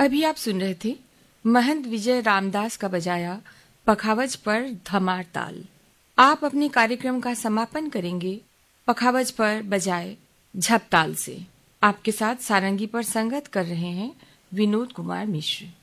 अभी आप सुन रहे थे महंत विजय रामदास का बजाया पखावज पर धमार ताल। आप अपने कार्यक्रम का समापन करेंगे पखावज पर बजाए झपताल से। आपके साथ सारंगी पर संगत कर रहे हैं विनोद कुमार मिश्र।